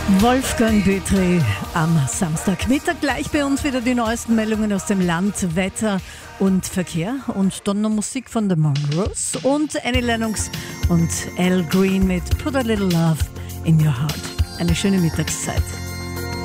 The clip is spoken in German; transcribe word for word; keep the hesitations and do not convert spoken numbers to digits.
Wolfgang Petri am Samstagmittag. Gleich bei uns wieder die neuesten Meldungen aus dem Land, Wetter und Verkehr. Und dann noch Musik von The Monroes und Annie Lennox und Al Green mit Put a Little Love in Your Heart. Eine schöne Mittagszeit.